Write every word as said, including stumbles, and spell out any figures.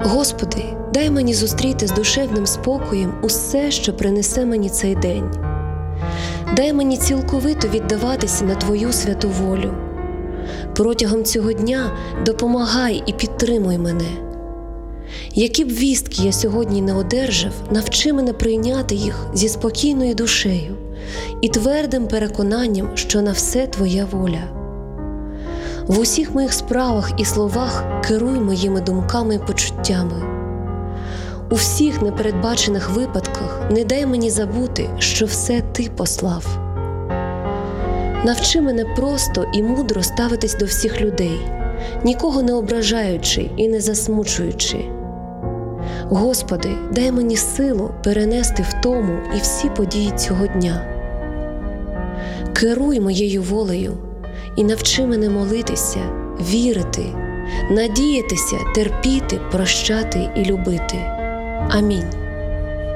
Господи, дай мені зустріти з душевним спокоєм усе, що принесе мені цей день. Дай мені цілковито віддаватися на Твою святу волю. Протягом цього дня допомагай і підтримуй мене. Які б вістки я сьогодні не одержав, навчи мене прийняти їх зі спокійною душею і твердим переконанням, що на все Твоя воля. В усіх моїх справах і словах керуй моїми думками і почуттями. У всіх непередбачених випадках не дай мені забути, що все Ти послав. Навчи мене просто і мудро ставитись до всіх людей, нікого не ображаючи і не засмучуючи. Господи, дай мені силу перенести втому і всі події цього дня. Керуй моєю волею і навчи мене молитися, вірити, надіятися, терпіти, прощати і любити. Амінь.